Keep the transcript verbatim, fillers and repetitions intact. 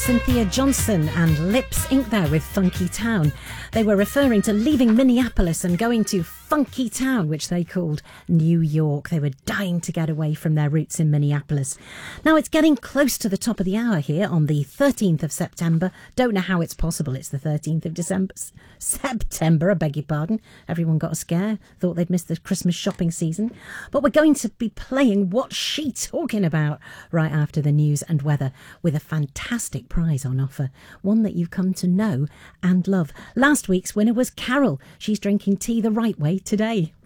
Cynthia Johnson and Lips Incorporated there with Funky Town. They were referring to leaving Minneapolis and going to Funky Town, which they called New York. They were dying to get away from their roots in Minneapolis. Now it's getting close to the top of the hour here on the thirteenth of September. Don't know how it's possible it's the thirteenth of December. September, I beg your pardon. Everyone got a scare, thought they'd missed the Christmas shopping season. But we're going to be playing What's She Talking About right after the news and weather with a fantastic prize on offer, one that you've come to know and love. Last week's winner was Carol. She's drinking tea the right way today.